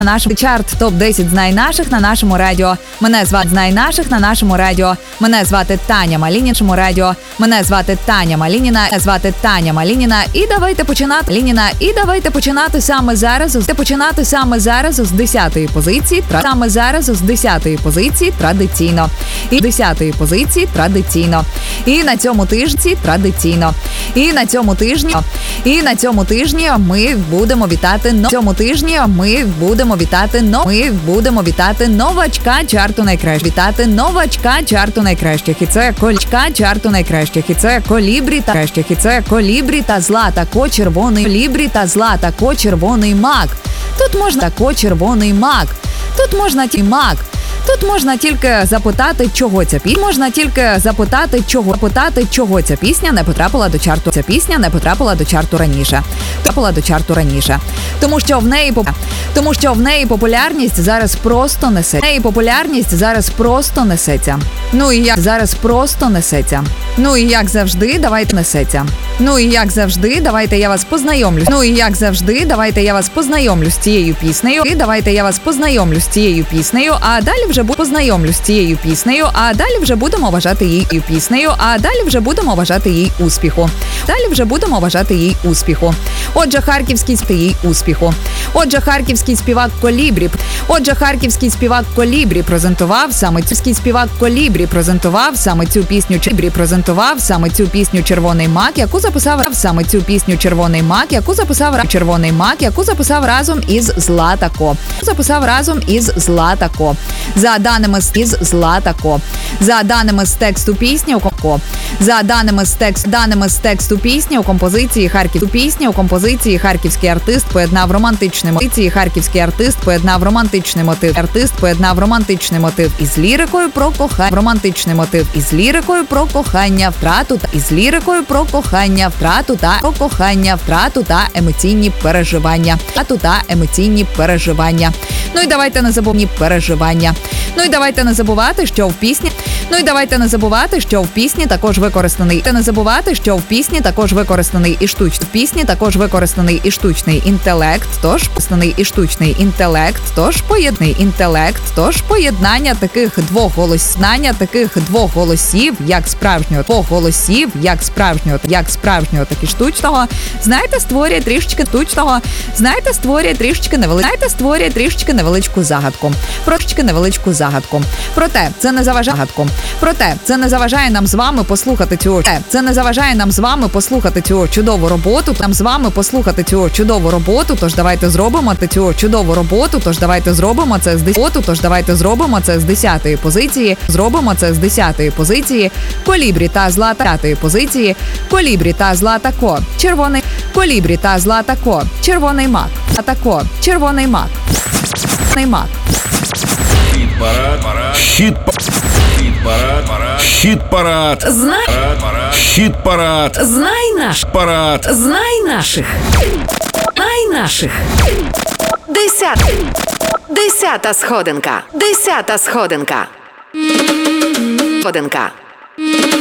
Наш чарт ТОП-10 «Знай наших» на нашому радіо. Мене звати «Знай наших» на нашому радіо. Мене звати Таня Малініна. Радіо. Мене звати Таня Малініна. І давайте починати саме зараз. З 10-ї позиції. Традиційно. І на цьому тижні традиційно. І на цьому тижні ми будемо вітати новачка чарту найкращих. І це Колібрі та Злата Червоний мак. Тут можна тільки запитати, чого ця пісня не потрапила до чарту раніше. Тому що в неї популярність зараз просто несеться. Ну і як завжди, давайте я вас познайомлю з цією піснею. А далі вже будемо вважати її успіху. Отже, харківський співак Колібрі презентував саме цю пісню Червоний мак, яку записав разом із Златако. За даними з тексту пісні у композиції харківський артист поєднав романтичний мотив із лірикою про кохання, втрату та емоційні переживання. Ну і давайте не забувати, що в пісні також використаний і штучний інтелект, тож поєднання таких двох голосів, як справжнього, так і штучного, створює трішечки невеличку загадку. Проте це не заважає нам з вами послухати цю чудову роботу. Тож давайте зробимо це з 10-ї позиції. Колібрі та Златако. Червоний мак. Хіт-парад. Знай наших. 10-та сходинка.